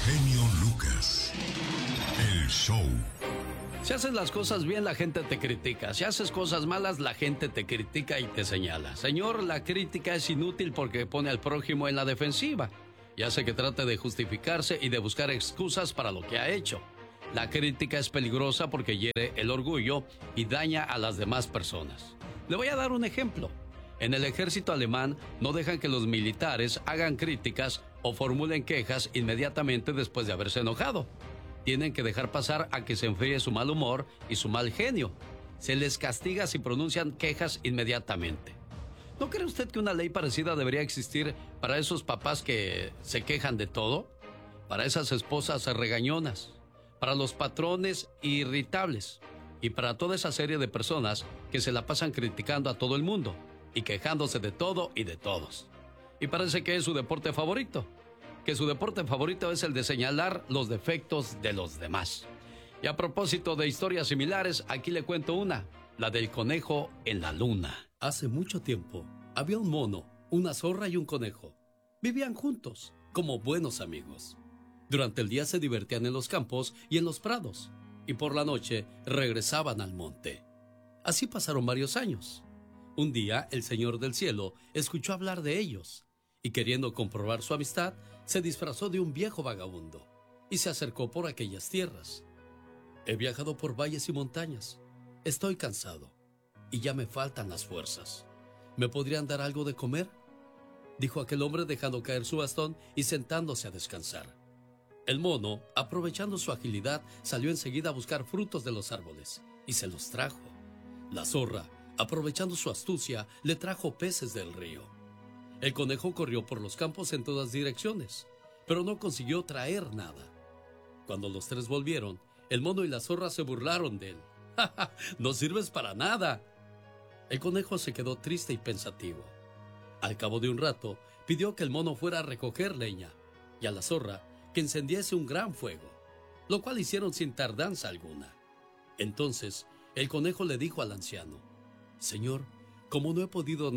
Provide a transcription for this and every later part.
genio Lucas. El show. Si haces las cosas bien, la gente te critica. Si haces cosas malas, la gente te critica y te señala. Señor, la crítica es inútil porque pone al prójimo en la defensiva y hace que trate de justificarse y de buscar excusas para lo que ha hecho. La crítica es peligrosa porque hiere el orgullo y daña a las demás personas. Le voy a dar un ejemplo. En el ejército alemán no dejan que los militares hagan críticas o formulen quejas inmediatamente después de haberse enojado. Tienen que dejar pasar a que se enfríe su mal humor y su mal genio. Se les castiga si pronuncian quejas inmediatamente. ¿No cree usted que una ley parecida debería existir para esos papás que se quejan de todo? Para esas esposas regañonas, para los patrones irritables y para toda esa serie de personas que se la pasan criticando a todo el mundo y quejándose de todo y de todos. Y parece que es su deporte favorito. Que su deporte favorito es el de señalar los defectos de los demás. Y a propósito de historias similares, aquí le cuento una, la del conejo en la luna. Hace mucho tiempo, había un mono, una zorra y un conejo. Vivían juntos, como buenos amigos. Durante el día se divertían en los campos y en los prados, y por la noche regresaban al monte. Así pasaron varios años. Un día, el Señor del Cielo escuchó hablar de ellos, y queriendo comprobar su amistad, se disfrazó de un viejo vagabundo y se acercó por aquellas tierras. He viajado por valles y montañas. Estoy cansado y ya me faltan las fuerzas. ¿Me podrían dar algo de comer?, dijo aquel hombre dejando caer su bastón y sentándose a descansar. El mono, aprovechando su agilidad, salió enseguida a buscar frutos de los árboles y se los trajo. La zorra, aprovechando su astucia, le trajo peces del río. El conejo corrió por los campos en todas direcciones, pero no consiguió traer nada. Cuando los tres volvieron, el mono y la zorra se burlaron de él. ¡Ja, ja! ¡No sirves para nada! El conejo se quedó triste y pensativo. Al cabo de un rato, pidió que el mono fuera a recoger leña y a la zorra que encendiese un gran fuego, lo cual hicieron sin tardanza alguna. Entonces, el conejo le dijo al anciano: Señor, como no he podido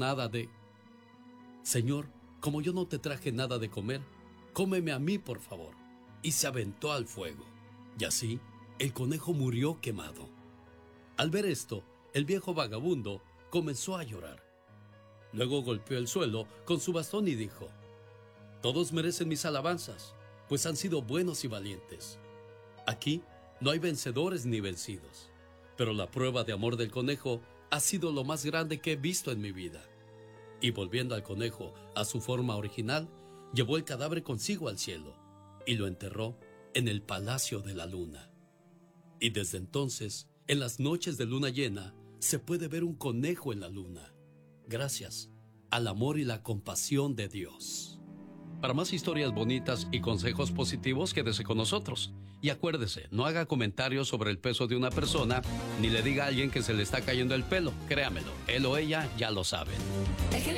Señor, como yo no te traje nada de comer, cómeme a mí, por favor. Y se aventó al fuego. Y así, el conejo murió quemado. Al ver esto, el viejo vagabundo comenzó a llorar. Luego golpeó el suelo con su bastón y dijo: Todos merecen mis alabanzas, pues han sido buenos y valientes. Aquí no hay vencedores ni vencidos, pero la prueba de amor del conejo ha sido lo más grande que he visto en mi vida. Y volviendo al conejo a su forma original, llevó el cadáver consigo al cielo y lo enterró en el Palacio de la Luna. Y desde entonces, en las noches de luna llena, se puede ver un conejo en la luna, gracias al amor y la compasión de Dios. Para más historias bonitas y consejos positivos, quédese con nosotros. Y acuérdese, no haga comentarios sobre el peso de una persona, ni le diga a alguien que se le está cayendo el pelo. Créamelo, él o ella ya lo saben. El genio